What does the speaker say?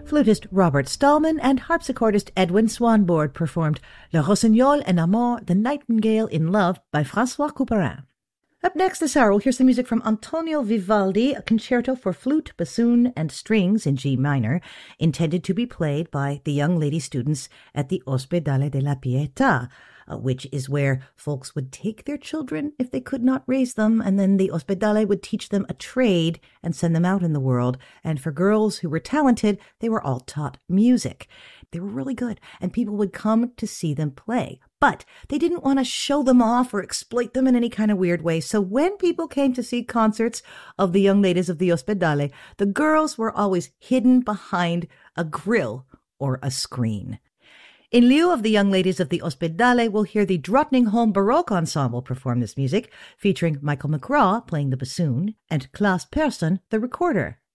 Flutist Robert Stallman and harpsichordist Edwin Swanboard performed Le Rossignol en Amour, The Nightingale in Love by François Couperin. Up next this hour, we'll hear some music from Antonio Vivaldi, a concerto for flute, bassoon, and strings in G minor, intended to be played by the young lady students at the Ospedale della Pietà, which is where folks would take their children if they could not raise them, and then the Ospedale would teach them a trade and send them out in the world. And for girls who were talented, they were all taught music. They were really good, and people would come to see them play. But they didn't want to show them off or exploit them in any kind of weird way. So when people came to see concerts of the young ladies of the Ospedale, the girls were always hidden behind a grill or a screen. In lieu of the young ladies of the Ospedale, we'll hear the Drottningholm Baroque Ensemble perform this music, featuring Michael McGraw playing the bassoon and Klaas Persson, the recorder.